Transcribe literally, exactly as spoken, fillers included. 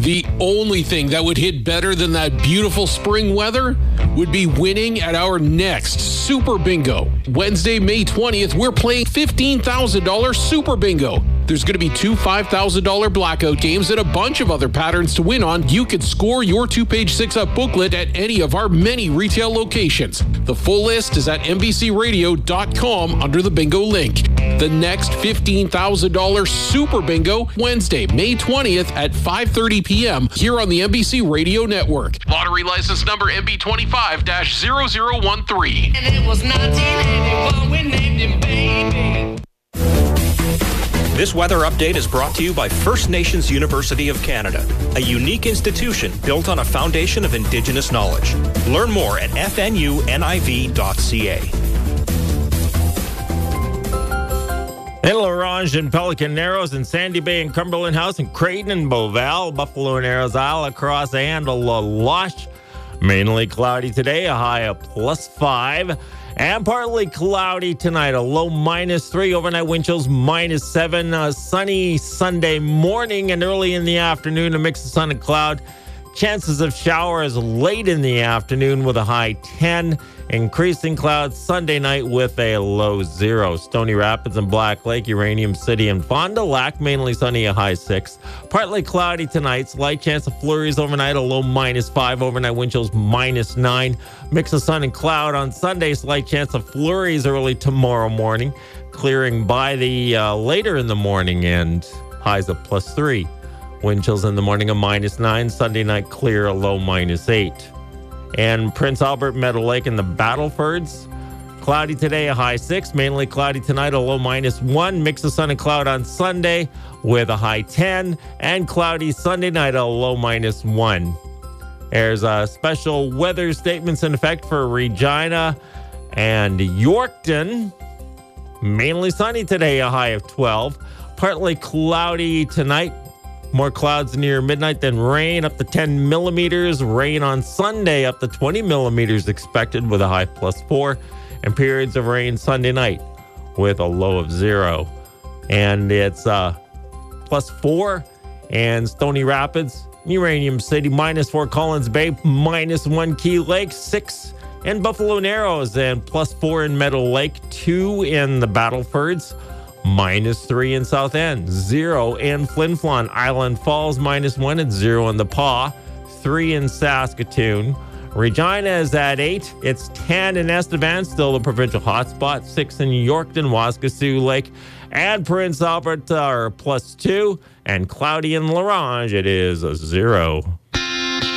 The only thing that would hit better than that beautiful spring weather would be winning at our next Super Bingo. Wednesday, May twentieth, we're playing fifteen thousand dollars Super Bingo. There's going to be two five thousand dollars blackout games and a bunch of other patterns to win on. You can score your two-page six-up booklet at any of our many retail locations. The full list is at N B C radio dot com under the bingo link. The next fifteen thousand dollars Super Bingo, Wednesday, May twentieth at five thirty p.m. here on the N B C Radio Network. Lottery license number M B twenty-five dash zero zero one three. And it was nineteen eighty-one, we named him Baby. This weather update is brought to you by First Nations University of Canada, a unique institution built on a foundation of Indigenous knowledge. Learn more at f n u n i v dot c a. In La Ronge and Pelican Narrows and Sandy Bay and Cumberland House and Creighton and Beauval, Buffalo and Arrows Isle, across and La Loche. Mainly cloudy today, a high of plus five. And partly cloudy tonight, a low minus three. Overnight wind chills minus seven. Uh, sunny Sunday morning and early in the afternoon, a mix of sun and cloud. Chances of showers late in the afternoon with a high ten. Increasing clouds Sunday night with a low zero. Stony Rapids and Black Lake, Uranium City and Fond du Lac, mainly sunny, a high six. Partly cloudy tonight, slight chance of flurries overnight, a low minus five. Overnight wind chills minus nine. Mix of sun and cloud on Sunday, slight chance of flurries early tomorrow morning. Clearing by the uh, later in the morning and highs of plus three. Wind chills in the morning, a minus nine. Sunday night clear, a low minus eight. And Prince Albert, Meadow Lake, and the Battlefords. Cloudy today, a high six. Mainly cloudy tonight, a low minus one. Mix of sun and cloud on Sunday with a high ten. And cloudy Sunday night, a low minus one. There's a special weather statements in effect for Regina and Yorkton. Mainly sunny today, a high of twelve. Partly cloudy tonight. More clouds near midnight than rain, up to ten millimeters. Rain on Sunday, up to twenty millimeters expected with a high plus four. And periods of rain Sunday night with a low of zero. And it's uh, plus four. And Stony Rapids, Uranium City, minus four. Collins Bay, minus one. Key Lake, six. And Buffalo Narrows, and plus four in Meadow Lake, two in the Battlefords. Minus three in South End, zero in Flin Flon. Island Falls, minus one and zero in the Paw, three in Saskatoon. Regina is at eight. It's ten in Estevan, still the provincial hotspot. Six in Yorkton, Waskesiu Lake, and Prince Albert are plus two. And cloudy in La Ronge, it is a zero.